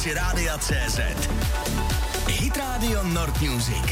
rámci Rádia CZ. Hit Radio Nord Music.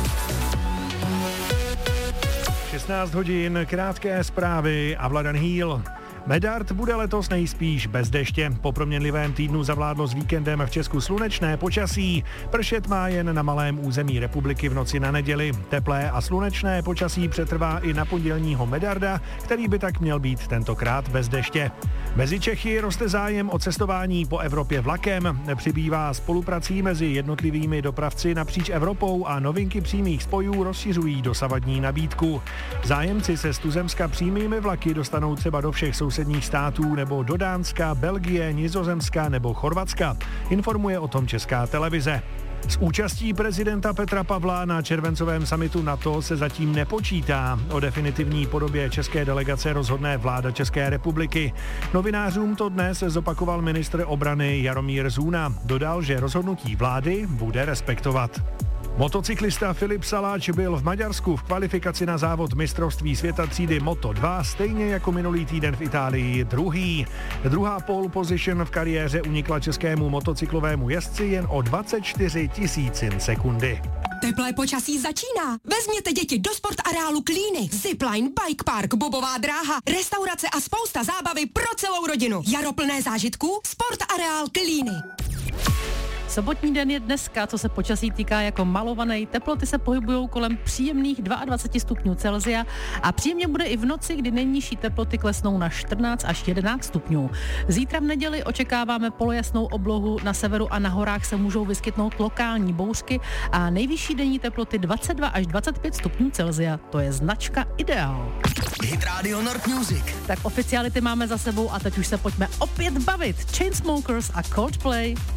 16 hodin, krátké zprávy a Vladan Hýl. Medard bude letos nejspíš bez deště. Po proměnlivém týdnu zavládlo s víkendem v Česku slunečné počasí. Pršet má jen na malém území republiky v noci na neděli. Teplé a slunečné počasí přetrvá i na pondělního Medarda, který by tak měl být tentokrát bez deště. Mezi Čechy roste zájem o cestování po Evropě vlakem. Přibývá spoluprací mezi jednotlivými dopravci napříč Evropou a novinky přímých spojů rozšiřují dosavadní nabídku. Zájemci se z tuzemska přímými vlaky dostanou třeba do všech sousedních států nebo do Dánska, Belgie, Nizozemska nebo Chorvatska. Informuje o tom Česká televize. S účastí prezidenta Petra Pavla na červencovém summitu NATO se zatím nepočítá. O definitivní podobě české delegace rozhodne vláda České republiky. Novinářům to dnes zopakoval ministr obrany Jaromír Zůna. Dodal, že rozhodnutí vlády bude respektovat. Motocyklista Filip Saláč byl v Maďarsku v kvalifikaci na závod mistrovství světa třídy Moto2, stejně jako minulý týden v Itálii druhý. Druhá pole position v kariéře unikla českému motocyklovému jezdci jen o 24 tisícin sekundy. Teplé počasí začíná. Vezměte děti do sport areálu Klíny. Zipline, bike park, bobová dráha, restaurace a spousta zábavy pro celou rodinu. Jaro plné zážitků, sport areál Klíny. Sobotní den je dneska, co se počasí týká jako malovaný. Teploty se pohybují kolem příjemných 22 stupňů Celsia a příjemně bude i v noci, kdy nejnižší teploty klesnou na 14 až 11 stupňů. Zítra v neděli očekáváme polojasnou oblohu, na severu a na horách se můžou vyskytnout lokální bouřky a nejvyšší denní teploty 22 až 25 stupňů Celsia. To je značka Ideál. Hit Radio Nord Music. Tak oficiality máme za sebou a teď už se pojďme opět bavit. Chainsmokers a Coldplay.